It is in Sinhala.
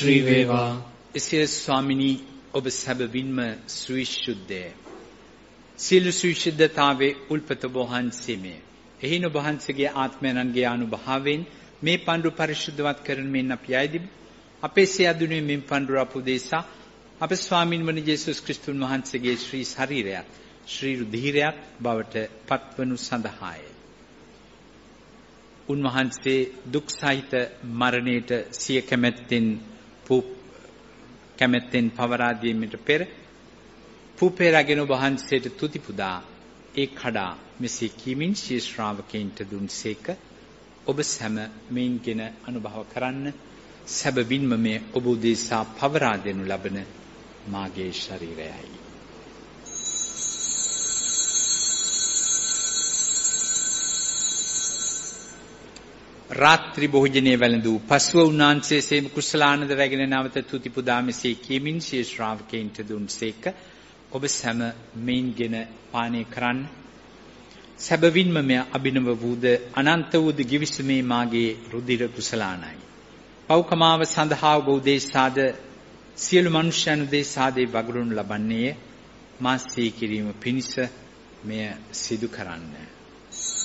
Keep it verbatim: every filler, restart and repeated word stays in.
ශ්‍රී වේවා. එසේ ස්වාමිනී ඔබ සැබවින්ම සවිසුද්ධය. සියලු සවිසුද්ධතාවේ උල්පත වහන්සේමය. එහින ඔබ වහන්සේගේ ආත්මයන්ගේ අනුභවයෙන් මේ පඬුර පරිශුද්ධවත් කරන මෙන් අපි ආයදිමු. අපේ සියදුනේ මෙන් පඬුර අපුදේසා අපේ ස්වාමීන් වහන්සේ යේසුස් ක්‍රිස්තුන් වහන්සේගේ ශ්‍රී ශරීරයත් ශ්‍රී රුධිරයත් බවට පත්වනු සඳහාය. උන්වහන්සේ දුක් සහිත මරණයට සිය කැමැත්තෙන් පූ කැමැත්තෙන් පවරා දීමට පෙර පූපේ රැගෙන වහන්සේට තුති පුදා ඒ කඩා මෙසේ කීමින් ශී ශ්‍රාවකයන්ට දුන්සේක. ඔබ සැම මෙයින්ගෙන අනුභව කරන්න. සැබවින්ම මේ ඔබ උදෙසා පවරා දෙනු ලබන මාගේ ශරීරයයි. රාත්‍රී භෝජනයේ වැළඳූ පස්ව උන්වහන්සේ සේම කුසලානද රැගෙන නැවත තුති පුදා මෙසේ කීමින් ශී ශ්‍රාවකයන්ට දුන්සේක. ඔබ සැම මෙයින්ගෙන පානය කරන්න. සැබවින්ම මෙය අභිනව වූද අනන්ත වූද ගිවිසුමේ මාගේ රුධිර කුසලානයි. පෞකමාව සඳහා ඔබ උදෙසාද සියලු මනුෂ්‍යයන් උදෙසාද වගුරුන් ලබන්නේ මා සිහි කිරීම පිණිස මෙය සිදු කරන්න.